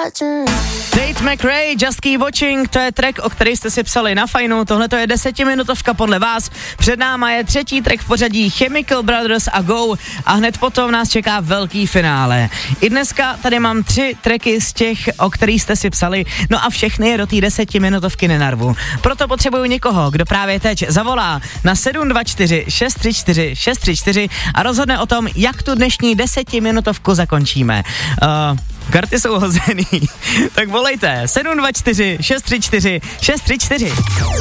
Tate McRae, Just Keep Watching, to je track, o který jste si psali na Fajnu, tohle to je 10minutovka podle vás, před náma je třetí track v pořadí Chemical Brothers a Go a hned potom nás čeká velký finále. I dneska tady mám 3 tracky z těch, o kterých jste si psali, no a všechny je do té 10minutovky nenarvu. Proto potřebuju někoho, kdo právě teď zavolá na 724 634 634 a rozhodne o tom, jak tu dnešní 10minutovku zakončíme. Karty jsou hozený, tak volejte 724 634 634.